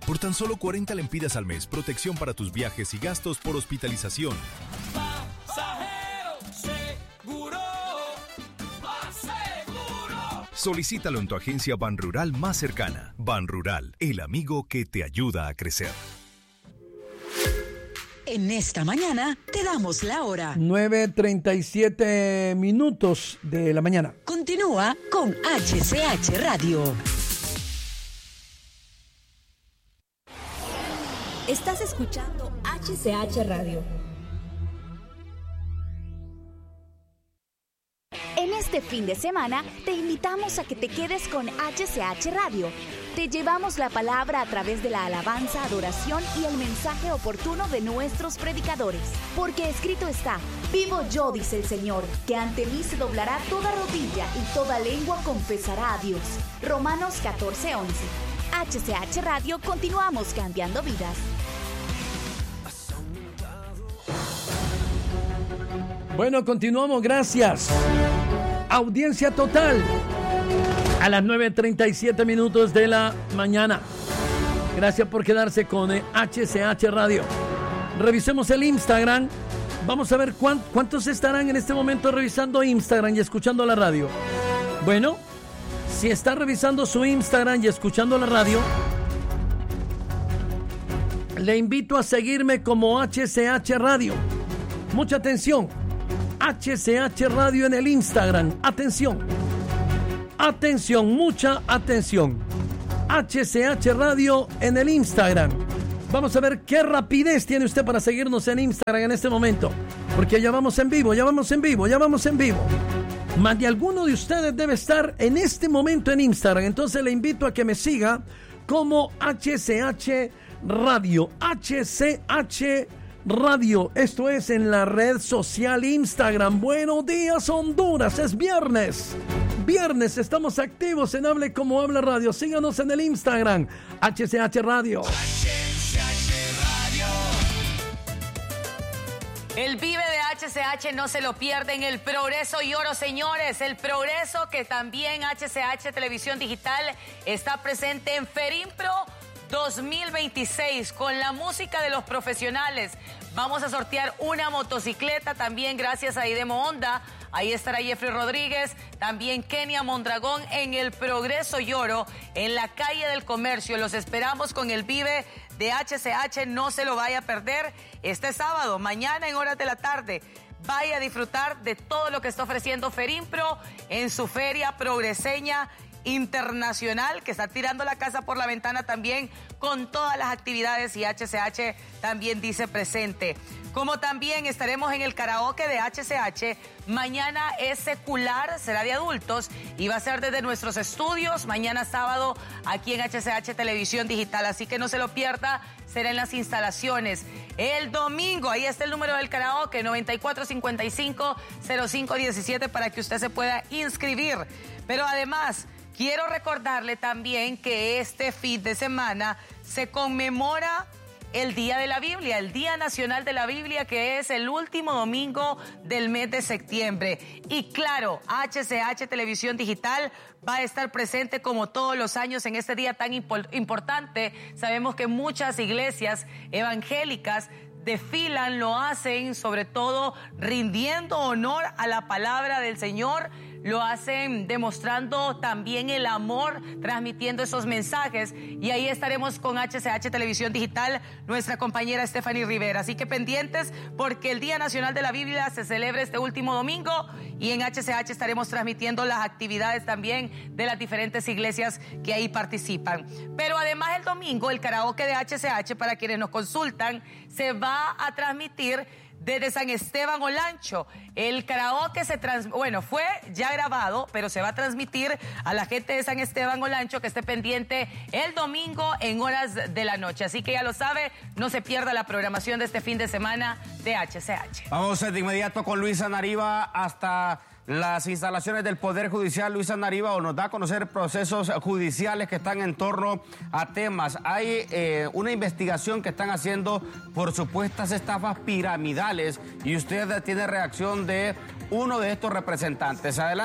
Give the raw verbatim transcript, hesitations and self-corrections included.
Por tan solo cuarenta lempiras al mes, protección para tus viajes y gastos por hospitalización. Pasajero seguro, más seguro. Solicítalo en tu agencia Banrural más cercana. Banrural, el amigo que te ayuda a crecer. En esta mañana te damos la hora. nueve treinta y siete minutos de la mañana. Continúa con H C H Radio. Estás escuchando H C H Radio. En este fin de semana te invitamos a que te quedes con H C H Radio. Te llevamos la palabra a través de la alabanza, adoración y el mensaje oportuno de nuestros predicadores. Porque escrito está: vivo yo, dice el Señor, que ante mí se doblará toda rodilla y toda lengua confesará a Dios. Romanos catorce once. H C H Radio, continuamos cambiando vidas. Bueno, continuamos, gracias. Audiencia total a las nueve treinta y siete minutos de la mañana. Gracias por quedarse con H C H Radio. Revisemos el Instagram. Vamos a ver cuán, cuántos estarán en este momento revisando Instagram y escuchando la radio. Bueno, si está revisando su Instagram y escuchando la radio, le invito a seguirme como H C H Radio. Mucha atención. H C H Radio en el Instagram. Atención. Atención, mucha atención. H C H Radio en el Instagram. Vamos a ver qué rapidez tiene usted para seguirnos en Instagram en este momento. Porque ya vamos en vivo, ya vamos en vivo, ya vamos en vivo. Más de alguno de ustedes debe estar en este momento en Instagram. Entonces le invito a que me siga como H C H Radio. H C H Radio. Esto es en la red social Instagram. Buenos días, Honduras. Es viernes. Viernes, estamos activos en Hable Como Habla Radio. Síganos en el Instagram, H C H Radio. El Vive de H C H no se lo pierden. El Progreso y Oro, señores. El Progreso que también H C H Televisión Digital está presente en Ferimpro dos mil veintiséis con la música de los profesionales. Vamos a sortear una motocicleta también gracias a Idemo Honda. Ahí estará Jeffrey Rodríguez, también Kenia Mondragón en el Progreso y Oro, en la calle del Comercio. Los esperamos con el Vive de H C H, no se lo vaya a perder este sábado, mañana en horas de la tarde. Vaya a disfrutar de todo lo que está ofreciendo Ferimpro en su feria progreseña internacional, que está tirando la casa por la ventana también con todas las actividades, y H C H también dice presente. Como también estaremos en el karaoke de H C H. Mañana es secular, será de adultos y va a ser desde nuestros estudios mañana sábado aquí en H C H Televisión Digital, así que no se lo pierda, será en las instalaciones. El domingo, ahí está el número del karaoke, noventa y cuatro cincuenta y cinco cero cinco diecisiete, para que usted se pueda inscribir. Pero además, quiero recordarle también que este fin de semana se conmemora el Día de la Biblia, el Día Nacional de la Biblia, que es el último domingo del mes de septiembre. Y claro, H C H Televisión Digital va a estar presente como todos los años en este día tan impo- importante. Sabemos que muchas iglesias evangélicas desfilan, lo hacen sobre todo rindiendo honor a la palabra del Señor. Lo hacen demostrando también el amor, transmitiendo esos mensajes. Y ahí estaremos con H C H Televisión Digital, nuestra compañera Stephanie Rivera. Así que pendientes, porque el Día Nacional de la Biblia se celebra este último domingo y en H C H estaremos transmitiendo las actividades también de las diferentes iglesias que ahí participan. Pero además el domingo, el karaoke de H C H, para quienes nos consultan, se va a transmitir desde San Esteban Olancho. El karaoke se trans... bueno, fue ya grabado, pero se va a transmitir a la gente de San Esteban Olancho que esté pendiente el domingo en horas de la noche. Así que ya lo sabe, no se pierda la programación de este fin de semana de H C H. Vamos de inmediato con Luisa Nariva hasta las instalaciones del Poder Judicial. Luisa Nariva nos da a conocer procesos judiciales que están en torno a temas. Hay eh, una investigación que están haciendo por supuestas estafas piramidales y usted tiene reacción de uno de estos representantes. Adelante.